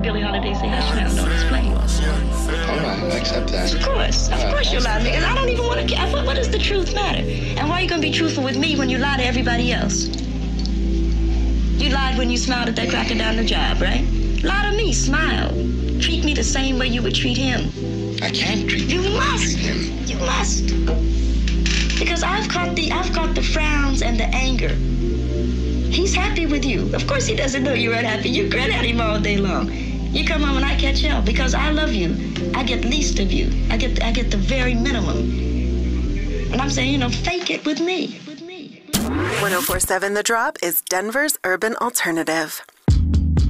Billie Holiday say hash brown, don't explain. All right, I accept that. Of course you lie to me. And I don't even want to care. What does the truth matter? And why are you going to be truthful with me when you lie to everybody else? You lied when you smiled at that cracker down the job, right? Lie to me, smile. Treat me the same way you would treat him. I can't treat You him. must. You must. Because I've caught the frowns and the anger. He's happy with you. Of course he doesn't know you're unhappy. You grin at him all day long. You come home and I catch hell because I love you. I get least of you. I get the very minimum. And I'm saying, fake it with me. 104.7 The Drop is Denver's urban alternative.